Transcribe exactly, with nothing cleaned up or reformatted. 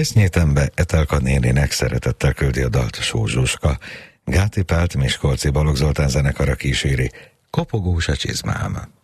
Kesznyétembe Etelka néninek szeretettel küldi a dalt Sós Zsuska. Gáti Pált Miskolci Balogh Zoltán zenekara kíséri. Kopogós a csizmám.